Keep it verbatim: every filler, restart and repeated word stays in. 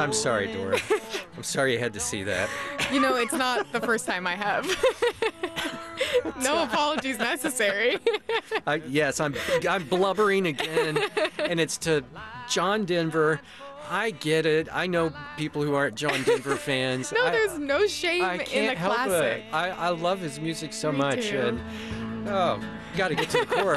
I'm sorry, Dora. I'm sorry you had to see that. You know, it's not the first time I have. No apologies necessary. Uh, yes, I'm I'm blubbering again, and it's to John Denver. I get it. I know people who aren't John Denver fans. No, I, there's no shame I in the can't help classic. it. I, I love his music so Me much. too. And oh, got to get to the chorus.